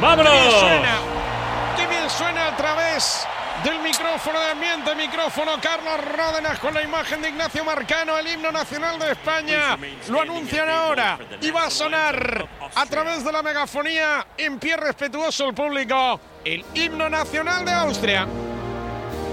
¡Vámonos! Qué bien suena a través del micrófono de ambiente, micrófono Carlos Ródenas con la imagen de Ignacio Marcano, el himno nacional de España. Lo anuncian ahora y va a sonar a través de la megafonía en pie respetuoso el público, el himno nacional de Austria.